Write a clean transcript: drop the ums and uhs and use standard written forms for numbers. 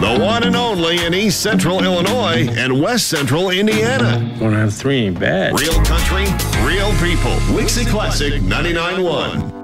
The one and only in East Central Illinois and West Central Indiana. 1 out of 3 ain't bad. Real country, real people. Wixie Classic 99.1.